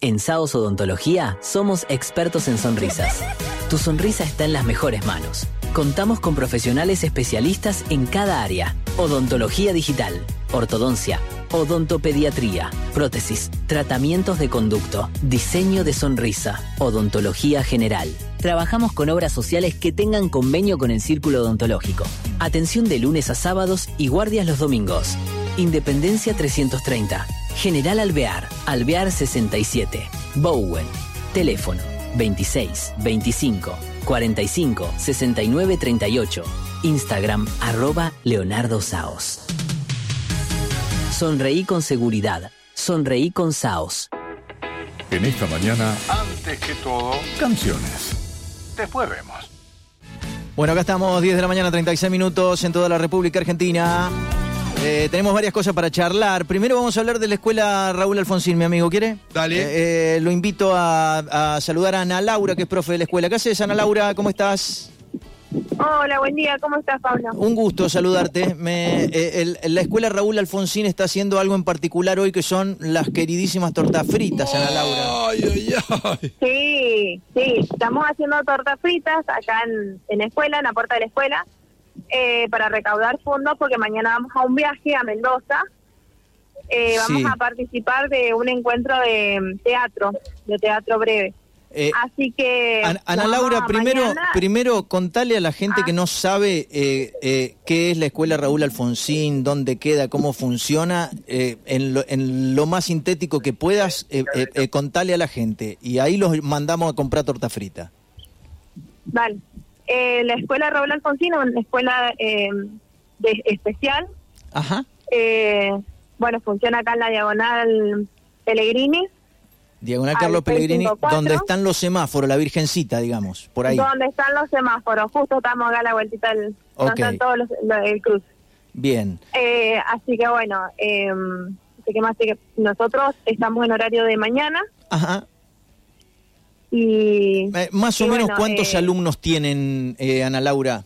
En Saos Odontología somos expertos en sonrisas. Tu sonrisa está en las mejores manos. Contamos con profesionales especialistas en cada área. Odontología digital, ortodoncia, odontopediatría, prótesis, tratamientos de conducto, diseño de sonrisa, odontología general. Trabajamos con obras sociales que tengan convenio con el Círculo Odontológico. Atención de lunes a sábados y guardias los domingos. Independencia 330. General Alvear, Alvear 67. Bowen. Teléfono 26 25 45 69 38. Instagram @Leonardo Saos. Sonreí con seguridad. Sonreí con Saos. En esta mañana, antes que todo, canciones. Después vemos. Bueno, acá estamos, 10 de la mañana, 36 minutos en toda la República Argentina. Tenemos varias cosas para charlar. Primero vamos a hablar de la escuela Raúl Alfonsín, mi amigo, ¿quiere? Dale. Lo invito a saludar a Ana Laura, que es profe de la escuela. ¿Qué haces, Ana Laura? ¿Cómo estás? Hola, buen día. ¿Cómo estás, Pablo? Un gusto saludarte. La escuela Raúl Alfonsín está haciendo algo en particular hoy, que son las queridísimas tortas fritas, Ana Laura. Ay, ay, ay. Sí, estamos haciendo tortas fritas acá en la escuela, en la puerta de la escuela, para recaudar fondos, porque mañana vamos a un viaje a Mendoza. Vamos a participar de un encuentro de teatro breve. Así que... Ana Laura, primero contale a la gente que no sabe qué es la escuela Raúl Alfonsín, dónde queda, cómo funciona, en lo más sintético que puedas, contale a la gente. Y ahí los mandamos a comprar torta frita. Vale. La escuela Raúl Alfonsín es una escuela especial. Ajá. Bueno, funciona acá en la Diagonal Pellegrini. Diagonal Carlos Pellegrini, donde están los semáforos, la Virgencita, digamos, por ahí. Donde están los semáforos, justo estamos acá a la vueltita donde están todos el cruce. Bien. Así que bueno, así que nosotros estamos en horario de mañana. Ajá. Y más o menos, ¿cuántos alumnos tienen, Ana Laura?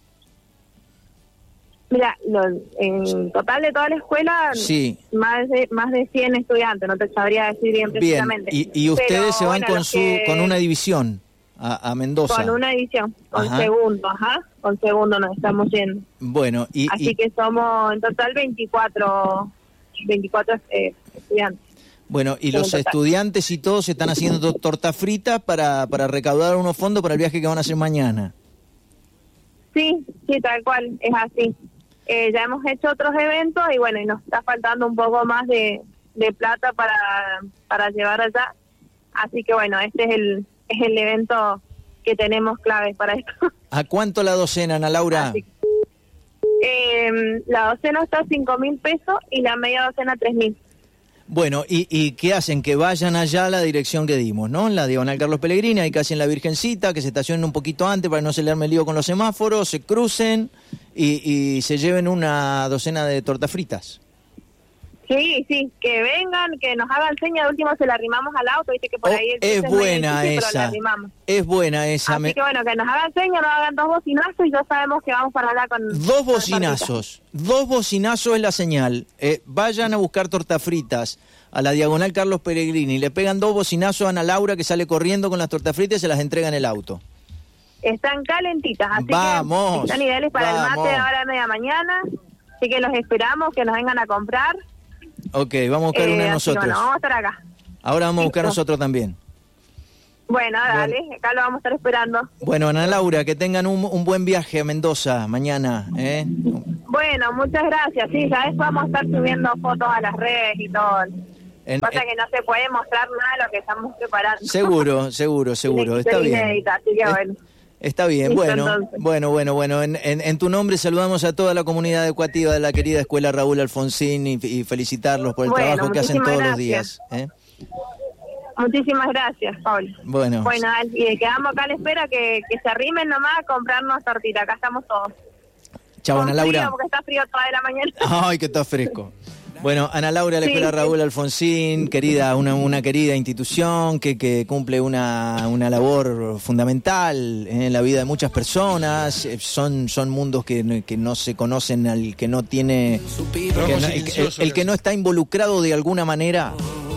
Mira, en total de toda la escuela, sí, más de 100 estudiantes, no te sabría decir bien precisamente. Y ustedes se van con una división a Mendoza. Con una división, con segundo nos estamos yendo. Bueno, así que somos en total 24 estudiantes. Bueno, y los estudiantes y todos están haciendo tortas fritas para recaudar unos fondos para el viaje que van a hacer mañana. Sí, tal cual, es así. Ya hemos hecho otros eventos y bueno, y nos está faltando un poco más de plata para llevar allá. Así que bueno, este es el evento que tenemos clave para esto. ¿A cuánto la docena, Ana Laura? La docena está a 5.000 pesos y la media docena 3.000. Bueno, ¿y qué hacen? Que vayan allá a la dirección que dimos, ¿no? En la Diagonal Carlos Pellegrini, ahí casi en la Virgencita, que se estacionen un poquito antes para no se le arme el lío con los semáforos, se crucen y se lleven una docena de tortas fritas. Sí, que vengan, que nos hagan señas, de último se la arrimamos al auto, viste que por ahí es buena esa. Es buena esa. Así que bueno, que nos hagan señas, nos hagan 2 bocinazos y ya sabemos que vamos para allá con... 2 bocinazos. 2 bocinazos es la señal. Vayan a buscar tortas fritas a la Diagonal Carlos Pellegrini, le pegan 2 bocinazos a Ana Laura, que sale corriendo con las tortas fritas y se las entrega en el auto. Están calentitas, así que están ideales para el mate de ahora a media mañana, así que los esperamos, que nos vengan a comprar. Ok, vamos a buscar una nosotros. Bueno, vamos a estar acá. Ahora vamos a buscar nosotros también. Bueno, dale, acá lo vamos a estar esperando. Bueno, Ana Laura, que tengan un buen viaje a Mendoza mañana. Bueno, muchas gracias. Sí, ya después vamos a estar subiendo fotos a las redes y todo. Pasa que no se puede mostrar nada de lo que estamos preparando. Seguro. Está bien. Inédita, así que bueno. Está bien, Listo, bueno. En tu nombre saludamos a toda la comunidad educativa de la querida Escuela Raúl Alfonsín y felicitarlos por el trabajo que hacen todos los días. Muchísimas gracias, Pablo. Bueno, y quedamos acá a la espera que se arrimen nomás a comprarnos tortita. Acá estamos todos. Chao, Ana Laura. Porque está frío toda la mañana. Ay, que está fresco. Bueno, Ana Laura, la Escuela Raúl Alfonsín, querida, una querida institución que cumple una labor fundamental en la vida de muchas personas. Son mundos que no se conocen, al que no tiene, el que no está involucrado de alguna manera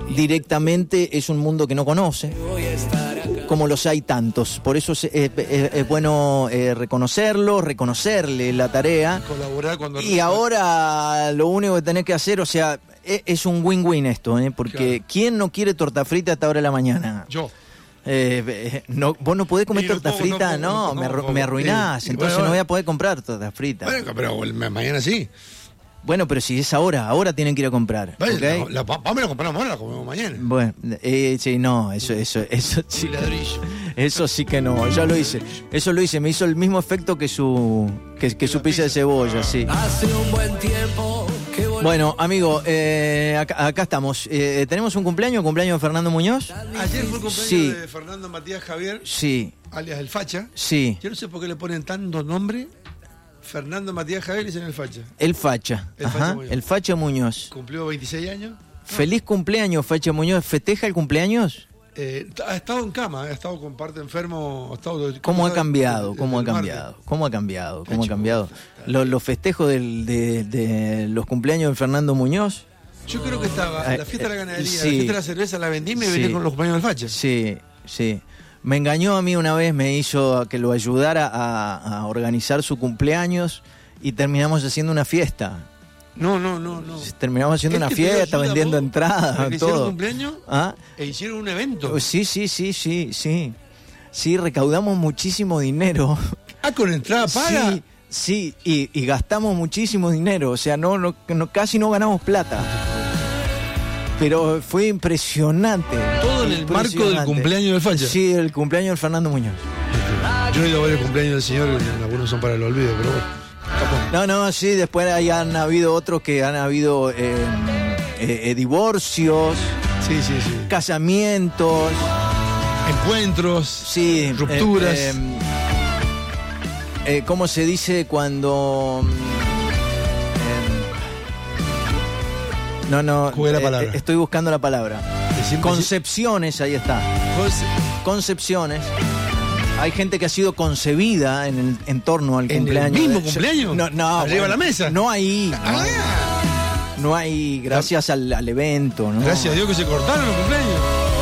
directamente es un mundo que no conoce, como los hay tantos. Por eso es bueno reconocerle la tarea. Colaborar cuando... Y ahora lo único que tenés que hacer, o sea, es un win-win esto, porque claro. ¿Quién no quiere torta frita a esta hora de la mañana? Yo. No, vos no podés comer torta frita, me arruinás, entonces no voy a poder comprar torta frita. Bueno, pero mañana sí. Bueno, pero si es ahora tienen que ir a comprar. Vale, ¿okay? la papa me la compramos ahora, la comemos mañana. Bueno, sí, no, eso sí. Eso sí que no, ya lo hice. Eso lo hice, me hizo el mismo efecto que su pizza de cebolla, sí. Hace un buen tiempo que bueno, amigo, acá estamos. ¿Tenemos un cumpleaños de Fernando Muñoz? Ayer fue el cumpleaños de Fernando Matías Javier, sí, alias El Facha. Sí. Yo no sé por qué le ponen tanto nombre. Fernando Matías Javier dicen El Facha. El Facha, el Facha Muñoz. Cumplió 26 años. Feliz cumpleaños, Facha Muñoz. ¿Festeja el cumpleaños? Ha estado en cama, ha estado con parte enfermo. ¿Cómo ha cambiado? Los festejos de los cumpleaños de Fernando Muñoz. Yo creo que estaba la fiesta de la ganadería, la fiesta de la cerveza, la vendí y me vine con los cumpleaños del Facha. Sí. Me engañó a mí una vez, me hizo a que lo ayudara a organizar su cumpleaños y terminamos haciendo una fiesta. No. Terminamos haciendo una fiesta, vendiendo entradas, todo. ¿Hicieron un cumpleaños? E hicieron un evento. Sí. Sí, recaudamos muchísimo dinero. ¿Con entrada paga? Sí, y gastamos muchísimo dinero, o sea, casi no ganamos plata. Pero fue impresionante. Todo en el marco del cumpleaños del Facha. Sí, el cumpleaños de Fernando Muñoz. Yo he ido a ver el cumpleaños del señor, algunos son para el olvido, pero bueno. No, sí, después ahí han habido otros que han habido divorcios, sí. Casamientos, encuentros, sí, rupturas. ¿Cómo se dice cuando...? No, jugué la palabra. Estoy buscando la palabra. Concepciones, ahí está. Concepciones. Hay gente que ha sido concebida en torno al cumpleaños. ¿En el mismo cumpleaños? No. ¿Arriba de la mesa? No ahí. No hay, gracias al evento, ¿no? Gracias a Dios que se cortaron los cumpleaños.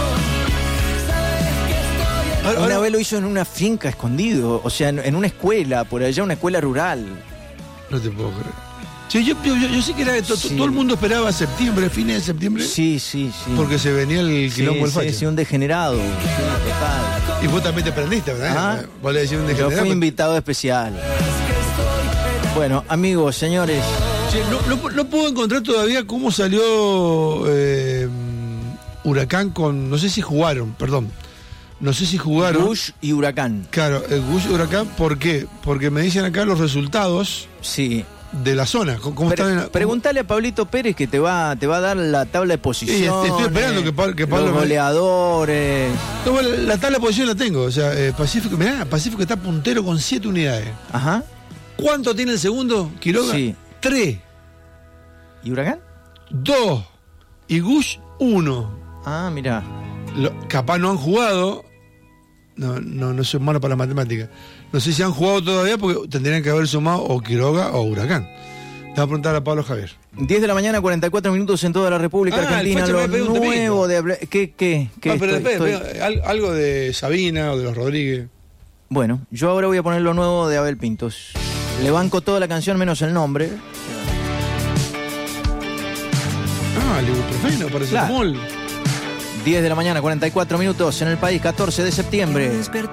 Una vez lo hizo en una finca escondido, o sea, en una escuela, por allá, una escuela rural. No te puedo creer. Sí, yo sé que era todo el mundo esperaba septiembre, fines de septiembre. Sí. Porque se venía el quilombo del Facha. Sí, un degenerado. Total. Y vos también te prendiste, ¿verdad? Vos le decís un degenerado. Yo fui invitado especial. Bueno, amigos, señores. Sí, no puedo encontrar todavía cómo salió Huracán con... No sé si jugaron. Gush y Huracán. Claro, el Gush y Huracán, ¿por qué? Porque me dicen acá los resultados... Sí. De la zona. Pregúntale a Pablito Pérez que te va a dar la tabla de posición. Estoy esperando que Pablo... Los goleadores. No, la tabla de posición la tengo. O sea, Pacífico está puntero con 7 unidades. Ajá. ¿Cuánto tiene el segundo? Quiroga. Sí. 3. ¿Y Huracán? 2. Y Gush 1. Mirá. Capaz no han jugado. No soy malo para la matemática. No sé si han jugado todavía porque tendrían que haber sumado o Quiroga o Huracán. Te voy a preguntar a Pablo Javier. 10 de la mañana, 44 minutos en toda la República Argentina. Lo nuevo de... ¿Qué? Algo de Sabina o de los Rodríguez. Bueno, yo ahora voy a poner lo nuevo de Abel Pintos. Le banco toda la canción menos el nombre. El ibuprofeno, paracetamol. 10 de la mañana, 44 minutos en el país, 14 de septiembre.